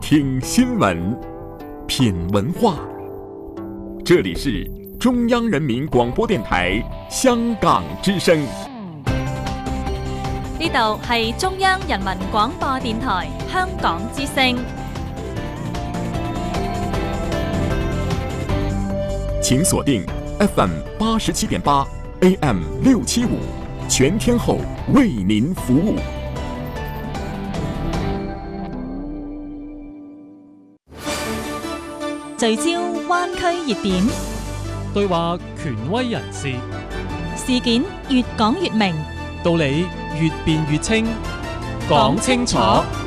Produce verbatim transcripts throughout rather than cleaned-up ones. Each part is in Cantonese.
听新闻，品文化。这里是中央人民廣播電台香港之聲。 呢度係中央人民廣播電台香港之聲。 請鎖定 F M 八十七點八 A M 六七五，全天候為您服務。 聚焦灣區熱點， 對話權威人士， 事件越講越明， 道理越辯越清，講清楚，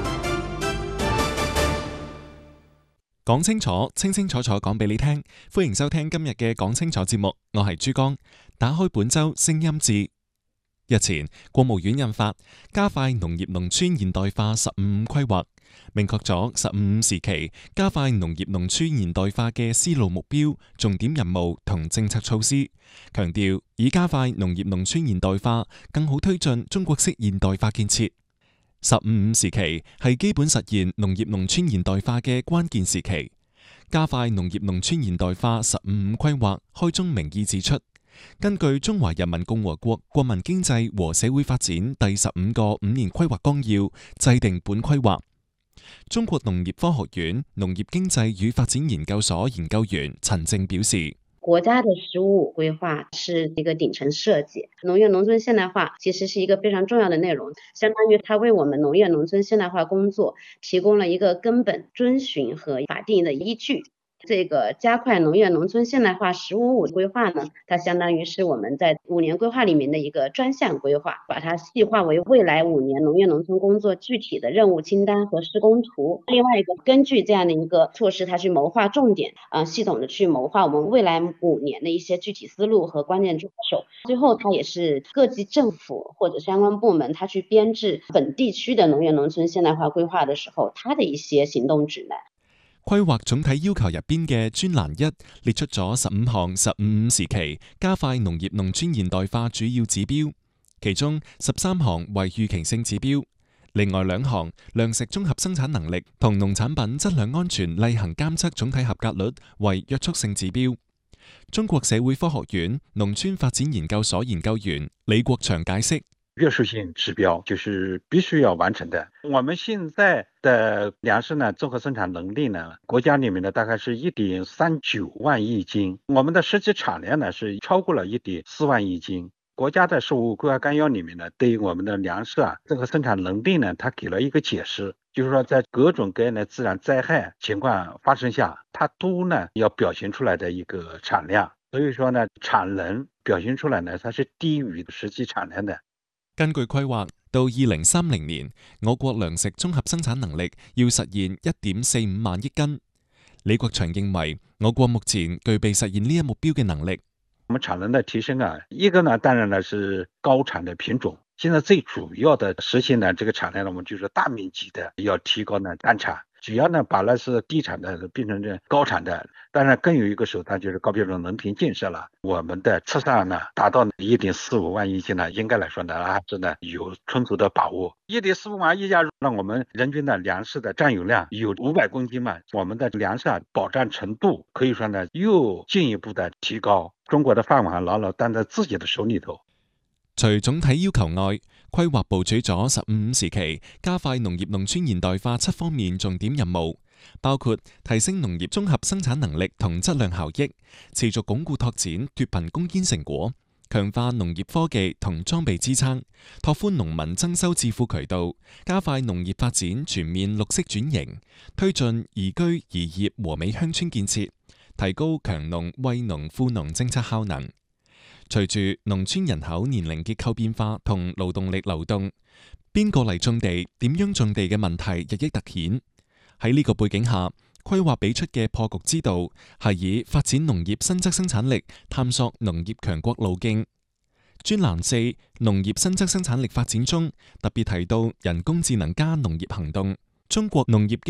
講清楚，清清楚楚講俾你聽。歡迎收聽今日嘅講清楚節目，我係珠江。打開本周聲音誌。日前，國務院印發加快農業農村現代化十五五規劃，明確咗十五五時期加快農業農村現代化嘅思路目標、重點任務同政策措施，強調以加快農業農村現代化，更好推進中國式現代化建設。十五五時期係基本實現農業農村現代化嘅關鍵時期。加快農業農村現代化十五五規劃開宗明義指出，根據《中華人民共和國國民經濟和社會發展第十五個五年規劃綱要》制定本規劃。中國農業科學院農業經濟與發展研究所研究員陳靜表示， 國家的十五五規劃是一個頂層設計，農業農村現代化其實是一個非常重要的內容，相當於它為我們農業農村現代化工作提供了一個根本遵循和法定的依據。這個加快農業農村現代化十五五規劃呢，它相當於是我們在五年規劃裡面的一個專項規劃，把它細化為未來五年農業農村工作具體的任務清單和施工圖。另外一個，根據這樣的一個措施，它去謀劃重點，啊，系統的去謀劃我們未來五年的一些具體思路和關鍵抓手。最後，它也是各級政府或者相關部門，它去編制本地區的農業農村現代化規劃的時候，它的一些行動指南。 規劃總體要求入邊嘅專欄一列出咗十五項十五五時期加快農業農村現代化主要指標，其中十三項為預期性指標，另外兩項糧食綜合生產能力同農產品質量安全例行監測總體合格率為約束性指標。中國社會科學院農村發展研究所研究員李國祥解釋， 約束性指標就是必須要完成的。我們現在的糧食呢，綜合生產能力呢，國家裏面呢大概是一點三九萬億斤，我們的實際產量呢是超過了一點四萬億斤。國家的十五五規劃綱要裏面呢，對於我們的糧食啊綜合生產能力呢，它給了一個解釋，就是說在各種各樣的自然災害情況發生下，它都呢要表現出來的一個產量。所以說呢，產能表現出來呢，它是低於實際產量的。 根據規劃，到二零三零年，我國糧食綜合生產能力要實現一點四五萬億斤。李國祥認為，我國目前具備實現呢一目標嘅能力。 我們產能的提升啊，一個呢，當然呢是高產的品種。現在最主要的實現呢，這個產量呢，我們就是大面積的要提高呢單產。只要呢把那是低產的變成這高產的，當然更有一個手段就是高標準農田建設了。我們的測算呢達到一點四五萬億斤呢，應該來說呢還是呢有充足的把握。一點四五萬億斤，讓我們人均的糧食的佔有量有五百公斤嘛，我們的糧食啊保障程度可以說呢又進一步的提高。中國的飯碗牢牢擔在自己的手裏頭。 除總體要求外，規劃部署咗十五五時期加快農業農村現代化七方面重點任務，包括提升農業綜合生產能力同質量效益，持續鞏固拓展脫貧攻堅成果，強化農業科技同裝備支撐，拓寬農民增收致富渠道，加快農業發展全面綠色轉型，推進宜居宜業和美鄉村建設，提高強農惠農富農政策效能。隨住農村人口年齡結構變化同勞動力流動，邊個嚟種地、點樣種地嘅問題日益突顯。喺呢個背景下，規劃俾出嘅破局之道係以發展農業新質生產力，探索農業強國路徑。專欄四農業新質生產力發展中特別提到人工智能加農業行動，中國農業經